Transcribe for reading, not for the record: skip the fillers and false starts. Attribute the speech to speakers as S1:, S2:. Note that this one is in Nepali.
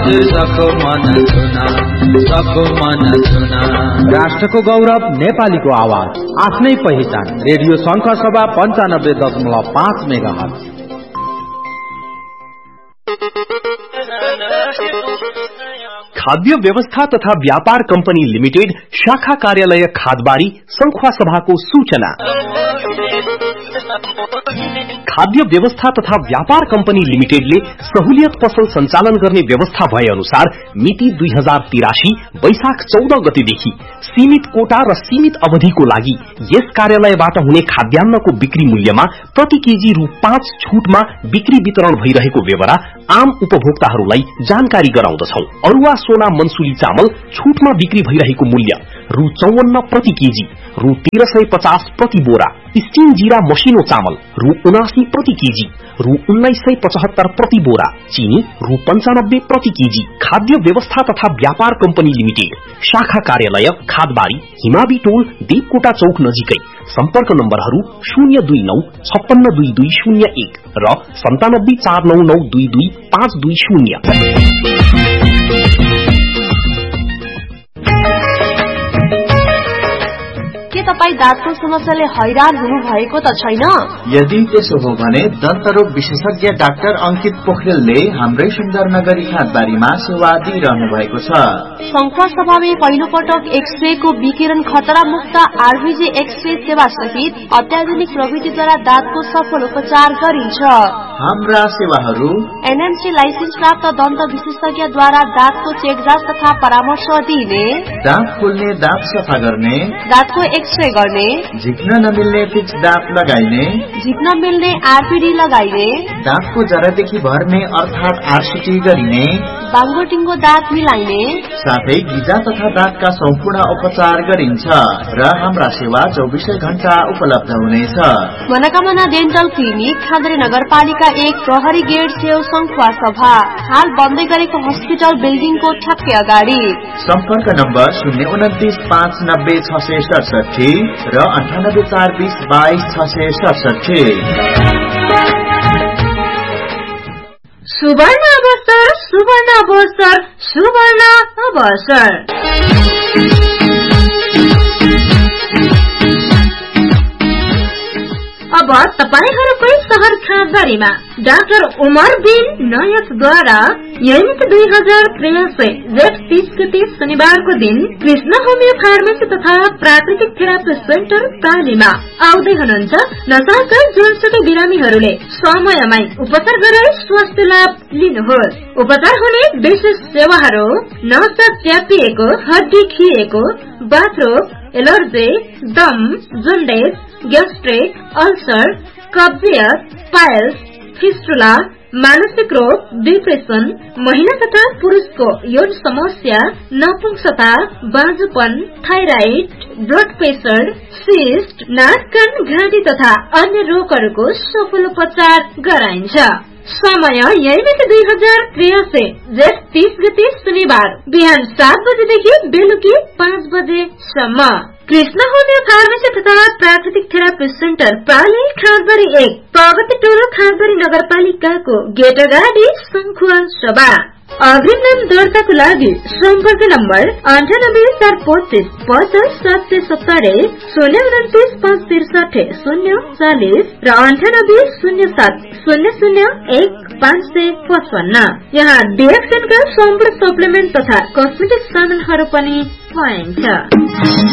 S1: हजुर सको मन छुना, सको मन छुना।
S2: राष्ट्रको गौरव नेपालीको आवाज, आफ्नै पहिचान। रेडियो शंख सभा 95.5 मेगाहर्ज।
S3: खाद्य व्यवस्था तथा व्यापार कंपनी लिमिटेड शाखा कार्यालय खादबारी संखुवा सभाको सूचना। खाद्य व्यवस्था तथा व्यापार कंपनी लिमिटेडले सहुलियत पसल सञ्चालन गर्ने व्यवस्था भए अनुसार मिति 2083 वैशाख 14 गतेदेखि सीमित कोटा र सीमित अवधिको लागि यस कार्यालयबाट हुने खाद्यान्नको बिक्री मूल्यमा प्रति केजी रु 5 छूटमा बिक्री वितरण भइरहेको बेहोरा आम उपभोक्ताहरूलाई जानकारी गराउँदछौं। अरुवा सोना मनसुली चामल छूटमा बिक्री भइरहेको मूल्य रु 54 प्रति केजी, रु 1350 प्रति बोरा। स्टीम जीरा मसिनो चामल रु 79 प्रति केजी, रु 1975 प्रति बोरा। चीनी रु 95 प्रति केजी। खाद्य व्यवस्था तथा व्यापार कंपनी लिमिटेड शाखा कार्यालय खादबारी हिमाबी टोल देवकोटा चौक नजिकै। सम्पर्क नम्बरहरू 029 562201 र 9749922520।
S4: के तपाई दाँतको समस्याले हैरान हुनु भएको त छैन?
S5: यदि त्यसो हो भने दन्तरोग विशेषज्ञ डाक्टर अंकित पोखरेलले हाम्रै सुन्दरनगरी खादबारीमा सेवा दिइरहनु भएको छ।
S4: संखुवा सभामा पहिलो पटक एक्सरे को विकिरण खतरा मुक्त आरबीजी एक्सरे सेवा सहित अत्याधुनिक प्रविधिद्वारा दाँतको सफल उपचार गरिन्छ।
S5: हाम्रा सेवाहरू
S4: एनएमसी लाइसेन्स प्राप्त दन्त विशेषज्ञद्वारा दाँतको चेकजाँच तथा परामर्श दिने,
S5: दाँत खोल्ने, दाँत सफा गर्ने,
S4: दाँतको एक्सरे गर्ने,
S5: झिक्न नमिल्ने फिक्स दाँत लगाइने,
S4: झिक्न मिल्ने आरपीडी लगाइने,
S5: दाँतको जरादेखि भर्ने अर्थात आरसीटी गरिने,
S4: बाङ्गोटिङ्गो दाँत मिलाइने,
S5: साथै गिजा तथा दाँतका सम्पूर्ण उपचार गरिन्छ र हाम्रा सेवा 24 घण्टा उपलब्ध हुनेछ।
S4: मनोकामना डेन्टल क्लिनिक खादरी नगरपालिका 1 प्रहरी गेट छेउ संखुवा सभा, हाल बन्दै गरेको हस्पिटल बिल्डिङको ठ्याक्कै अगाडि।
S5: सम्पर्क नम्बर 029 590 667 र 98 420 22 667।
S4: सुवर्ण अवसर, सुवर्ण अवसर, सुवर्ण अवसर। अब तपाईहरुकै शहर खादबारीमा डाक्टर उमर बिन नयसद्वारा यही 2083 जेठ 30 गते शनिबारको दिन कृष्ण होमियो फार्मेसी तथा प्राकृतिक थेरापी सेन्टर प्रालीमा आउँदै हुनुहुन्छ नशाका जुनसुकै बिरामीहरूले समयमै उपचार गराई स्वास्थ्य लाभ लिनुहोस्। उपचार हुने विशेष सेवाहरू नसा च्यापिएको, हड्डी खिएको, बाथरोग, एलर्जी, दम, जन्डिस, ग्यास्ट्रिक, अल्सर, कब्जियत, पाइल्स, फिस्टुला, मानसिक रोग, डिप्रेसन, महिला तथा पुरुषको यौन समस्या, नपुंसकता, बाँझोपन, थाइराइड, ब्लड प्रेसर, सिस्ट, नाक कान घाँटी तथा अन्य रोगहरूको सफल उपचार गराइन्छ। समय यही मिति 2083 जेठ 30 गते शनिबार बिहान 7 बजेदेखि बेलुकी 5 बजेसम्म। कृष्ण होमियो फार्मेसी तथा प्राकृतिक थेरापी सेन्टर प्राली खादबारी 1 प्रगति टोल खादबारी नगरपालिकाको गेट अगाडि संखुवा सभा। अग्रिम नाम दर्ताको लागि सम्पर्क नम्बर 98 425 50 770, 029 563 040 र 98 07 001 555। यहाँ डिएक्सएन का सम्पूर्ण सप्लिमेन्ट तथा कस्मेटिक सामानहरू पनि पाइन्छ।